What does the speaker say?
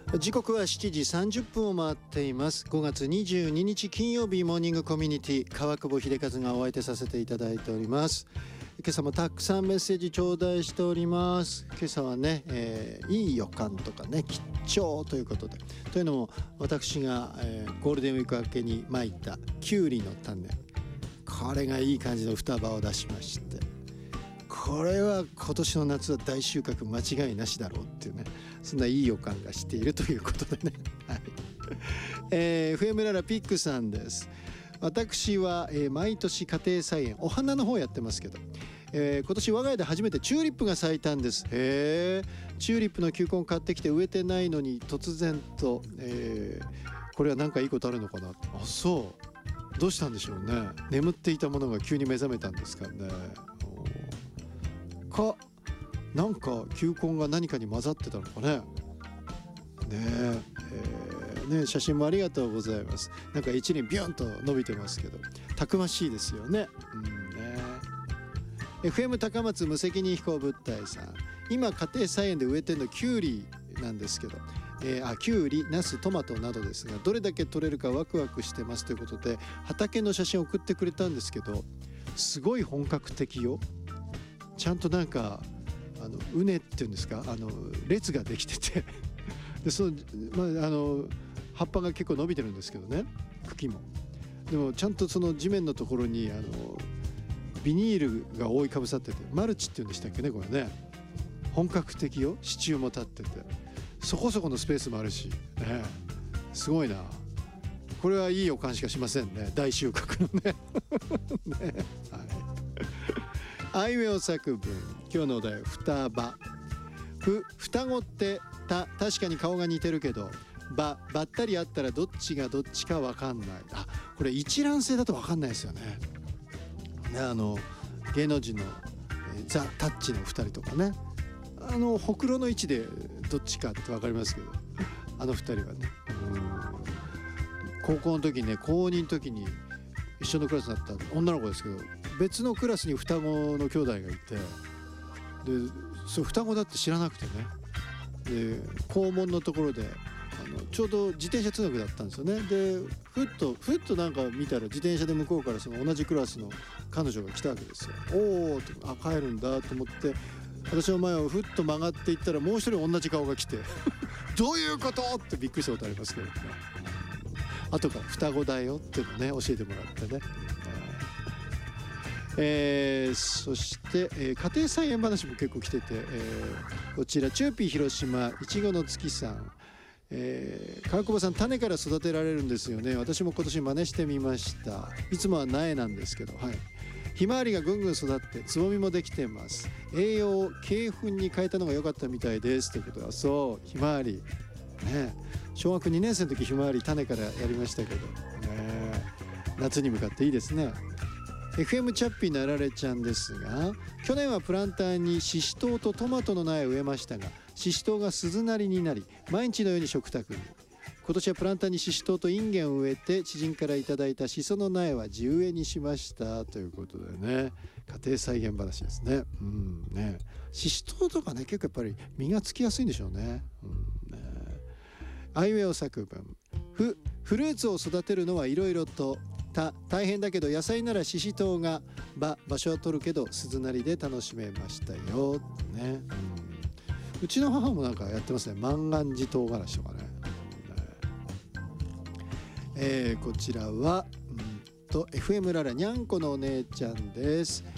時刻は7時30分を回っています。5月22日金曜日、モーニングコミュニティ川久保秀和がお相手させていただいております。今朝もたくさんメッセージ頂戴しております。今朝はね、いい予感とかね、吉兆ということで、というのも私が、ゴールデンウィーク明けにまいたキュウリの種、これがいい感じの双葉を出しまして、これは今年の夏は大収穫間違いなしだろうっていうね、そんないい予感がしているということでね、はい。FM ララピックさんです。私は、毎年家庭菜園お花の方やってますけど、今年我が家で初めてチューリップが咲いたんです。チューリップの球根買ってきて植えてないのに突然と、これは何かいいことあるのかな。あ、そうどうしたんでしょうね。眠っていたものが急に目覚めたんですかね。なんか球根が何かに混ざってたのかね。写真もありがとうございます。なんか一輪ビュンと伸びてますけど、たくましいですよね。FM 高松無責任飛行物体さん、今家庭菜園で植えてるのキュウリなんですけど、キュウリ、ナス、トマトなどですが、どれだけ取れるかワクワクしてますということで畑の写真を送ってくれたんですけど、すごい本格的よ。ちゃんとなんか畝っていうんですか、列ができててで葉っぱが結構伸びてるんですけどね、茎も。でもちゃんとその地面のところにビニールが覆いかぶさってて、マルチっていうんでしたっけね、これね。本格的よ。支柱も立っててそこそこのスペースもあるし、すごいな。これはいい予感しかしませんね、大収穫のねね、はい。あいうえお作文、今日のお題、双葉。双子って確かに顔が似てるけど、ばったり会ったらどっちがどっちか分かんない。これ一卵性だと分かんないですよね。芸能人の、ザ・タッチの2人とかね、ほくろの位置でどっちかって分かりますけど、2人はね、高校の時ね、高2の時に一緒のクラスだった女の子ですけど、別のクラスに双子の兄弟がいて、でそれ双子だって知らなくてね、で校門のところでちょうど自転車通学だったんですよね。でふっとなんか見たら、自転車で向こうからその同じクラスの彼女が来たわけですよ。おおって、帰るんだと思って私の前をふっと曲がっていったら、もう一人同じ顔が来てどういうことってびっくりしたことありますけどね。後から双子だよっていうのね、教えてもらってね。そして、家庭菜園話も結構来てて、こちらチューピー広島いちごの月さん、川久保さん、種から育てられるんですよね。私も今年真似してみました。いつもは苗なんですけど、はい。ひまわりがぐんぐん育ってつぼみもできてます。栄養を鶏粉に変えたのが良かったみたいですということは、そう、ひまわりね、小学2年生の時ひまわり種からやりましたけど、夏に向かっていいですね。FM チャッピーなられちゃんですが、去年はプランターにシシトウとトマトの苗を植えましたが、シシトウが鈴なりになり毎日のように食卓に。今年はプランターにシシトウとインゲンを植えて、知人からいただいたシソの苗は地植えにしましたということでね、家庭菜園話ですね。シシトウとかね、結構やっぱり実がつきやすいんでしょうね。あいうえお作文、フルーツを育てるのはいろいろと、大変だけど野菜ならシシトウが、場所は取るけど鈴なりで楽しめましたよね。うちの母もなんかやってますね、万願寺唐辛子とかね。こちらはFM ララにゃんこのお姉ちゃんです。